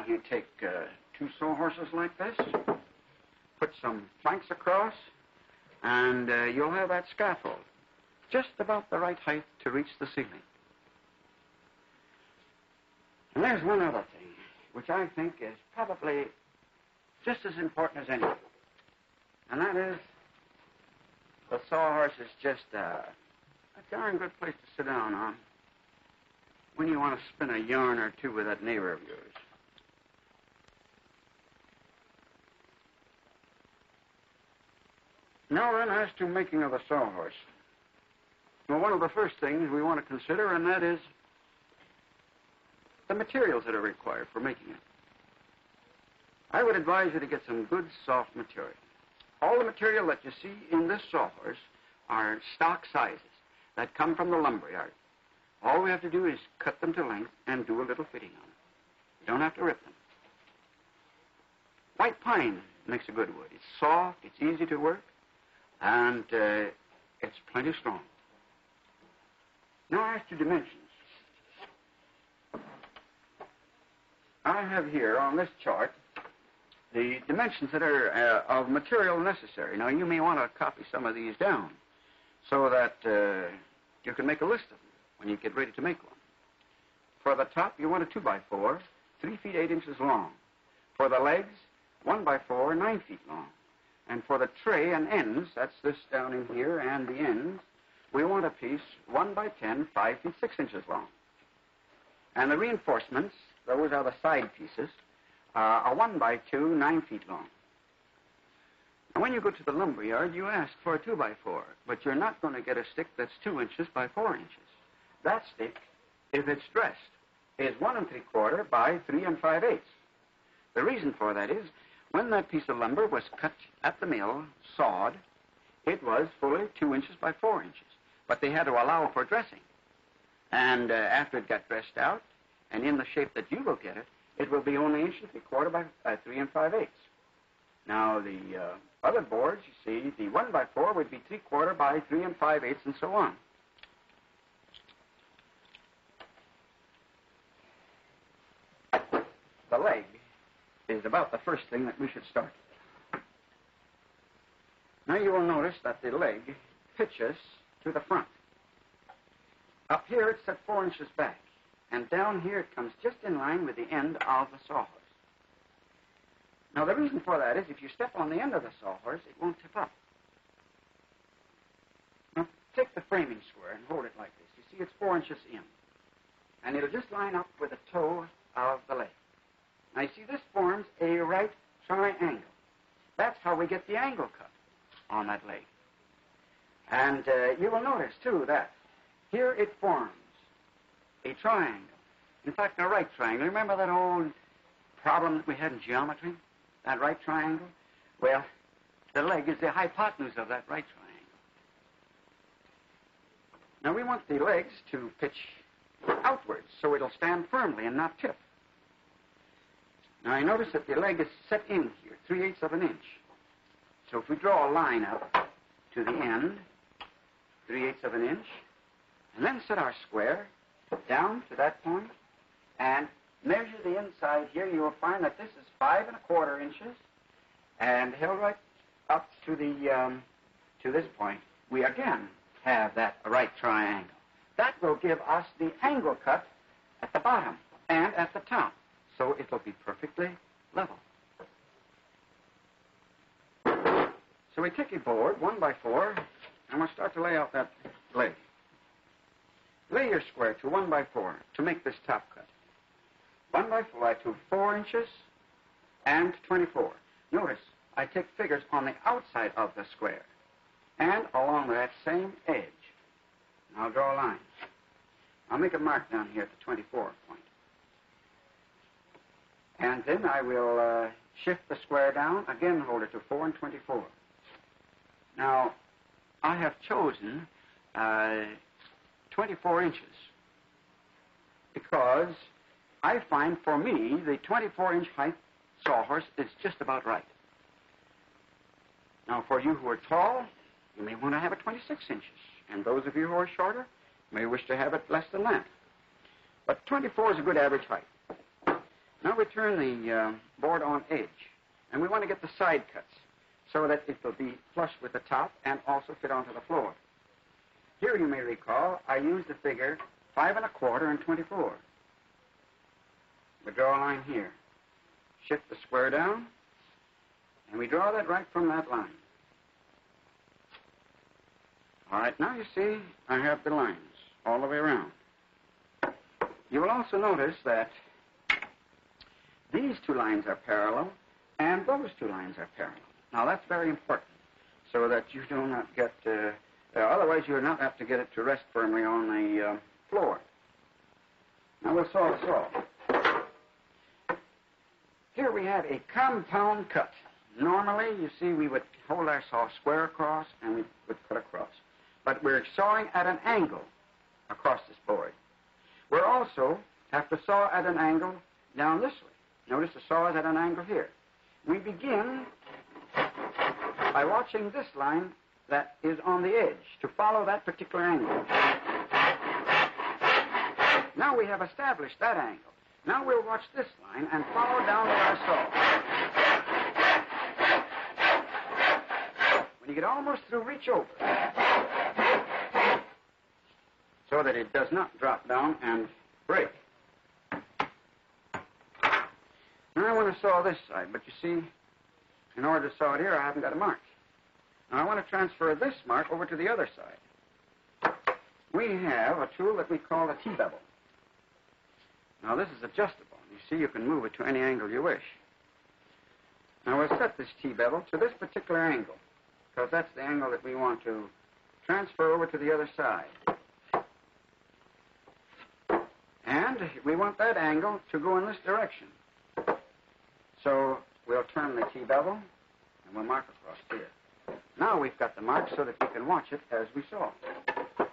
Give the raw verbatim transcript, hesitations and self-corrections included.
you take uh, two sawhorses like this, put some planks across, and uh, you'll have that scaffold just about the right height to reach the ceiling. And there's one other thing, which I think is probably just as important as anything. And that is, the sawhorse is just uh, a darn good place to sit down on when you want to spin a yarn or two with that neighbor of yours. Now then, as to making of the sawhorse. Well, one of the first things we want to consider, and that is the materials that are required for making it. I would advise you to get some good soft material. All the material that you see in this sawhorse are stock sizes that come from the lumberyard. All we have to do is cut them to length and do a little fitting on them. You don't have to rip them. White pine makes a good wood. It's soft, it's easy to work, and uh, it's plenty strong. Now as to dimensions. I have here on this chart the dimensions that are uh, of material necessary. Now, you may want to copy some of these down so that uh, you can make a list of them when you get ready to make one. For the top, you want a two by four, three feet eight inches long. For the legs, one by four, nine feet long. And for the tray and ends, that's this down in here and the ends, we want a piece one by ten, five feet six inches long. And the reinforcements, those are the side pieces, uh, are one by two, nine feet long. And when you go to the lumberyard, you ask for a two by four, but you're not going to get a stick that's two inches by four inches. That stick, if it's dressed, is one and three quarter by three and five eighths. The reason for that is, when that piece of lumber was cut at the mill, sawed, it was fully two inches by four inches. But they had to allow for dressing. And uh, after it got dressed out, and in the shape that you will get it, it will be only inch and three quarter by uh, three and five eighths. Now, the uh, other boards, you see, the one by four would be three quarter by three and five eighths, and so on. The leg is about the first thing that we should start with. Now you will notice that the leg pitches to the front. Up here it's set four inches back, and down here it comes just in line with the end of the sawhorse. Now the reason for that is if you step on the end of the sawhorse, it won't tip up. Now take the framing square and hold it like this. You see it's four inches in, and it'll just line up with the toe of the leg. Now, you see, this forms a right triangle. That's how we get the angle cut on that leg. And uh, you will notice, too, that here it forms a triangle. In fact, a right triangle. Remember that old problem that we had in geometry? That right triangle? Well, the leg is the hypotenuse of that right triangle. Now, we want the legs to pitch outwards so it'll stand firmly and not tip. Now, I notice that the leg is set in here, three-eighths of an inch. So if we draw a line up to the end, three-eighths of an inch, and then set our square down to that point, and measure the inside here, you will find that this is five and a quarter inches, and held right up to the um, to this point, we again have that right triangle. That will give us the angle cut at the bottom and at the top. So it will be perfectly level. So we take a board, one by four, and we'll start to lay out that leg. Lay your square to one by four to make this top cut. One by four to four inches and twenty-four. Notice, I take figures on the outside of the square and along that same edge. And I'll draw a line. I'll make a mark down here at the twenty-four point. And then I will uh, shift the square down, again hold it to four and twenty-four. Now, I have chosen uh, twenty-four inches because I find for me the twenty-four inch height sawhorse is just about right. Now, for you who are tall, you may want to have it twenty-six inches. And those of you who are shorter may wish to have it less than that. But twenty-four is a good average height. Now we turn the uh, board on edge, and we want to get the side cuts so that it will be flush with the top and also fit onto the floor. Here, you may recall, I used the figure five and a quarter and twenty-four. We draw a line here. Shift the square down, and we draw that right from that line. All right, now you see I have the lines all the way around. You will also notice that these two lines are parallel, and those two lines are parallel. Now, that's very important, so that you do not get, uh, uh, otherwise you will not have to get it to rest firmly on the uh, floor. Now, we'll saw the saw. Here we have a compound cut. Normally, you see, we would hold our saw square across, and we would cut across. But we're sawing at an angle across this board. We'll also have to saw at an angle down this way. Notice the saw is at an angle here. We begin by watching this line that is on the edge to follow that particular angle. Now we have established that angle. Now we'll watch this line and follow down with our saw. When you get almost through, reach over so that it does not drop down and break. Now I want to saw this side, but you see, in order to saw it here, I haven't got a mark. Now I want to transfer this mark over to the other side. We have a tool that we call a T-bevel. Now this is adjustable. You see, you can move it to any angle you wish. Now we'll set this T-bevel to this particular angle, because that's the angle that we want to transfer over to the other side. And we want that angle to go in this direction. So we'll turn the T-bevel, and we'll mark across here. Now we've got the mark so that we can watch it as we saw.